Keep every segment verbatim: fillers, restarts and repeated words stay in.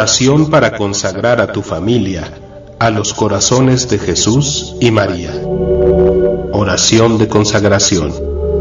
Oración para consagrar a tu familia a los corazones de Jesús y María. Oración de consagración.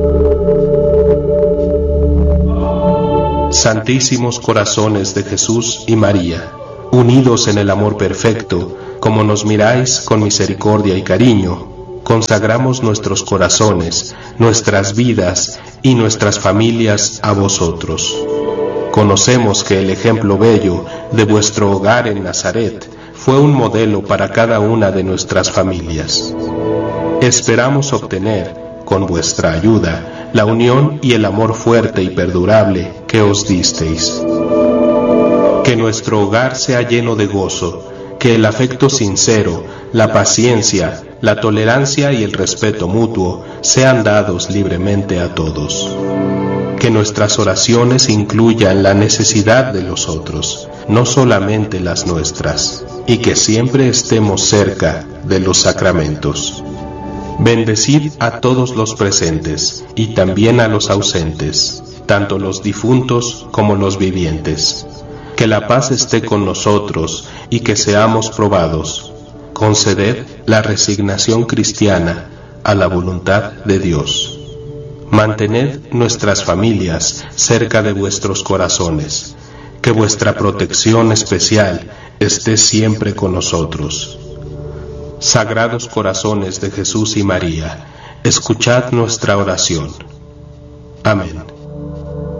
Santísimos corazones de Jesús y María, unidos en el amor perfecto, como nos miráis con misericordia y cariño, consagramos nuestros corazones, nuestras vidas y nuestras familias a vosotros. Conocemos que el ejemplo bello de vuestro hogar en Nazaret fue un modelo para cada una de nuestras familias. Esperamos obtener, con vuestra ayuda, la unión y el amor fuerte y perdurable que os disteis. Que nuestro hogar sea lleno de gozo, que el afecto sincero, la paciencia, la tolerancia y el respeto mutuo sean dados libremente a todos. Que nuestras oraciones incluyan la necesidad de los otros, no solamente las nuestras, y que siempre estemos cerca de los sacramentos. Bendecid a todos los presentes y también a los ausentes, tanto los difuntos como los vivientes. Que la paz esté con nosotros y que seamos probados. Conceded la resignación cristiana a la voluntad de Dios. Mantened nuestras familias cerca de vuestros corazones. Que vuestra protección especial esté siempre con nosotros. Sagrados corazones de Jesús y María, escuchad nuestra oración. Amén.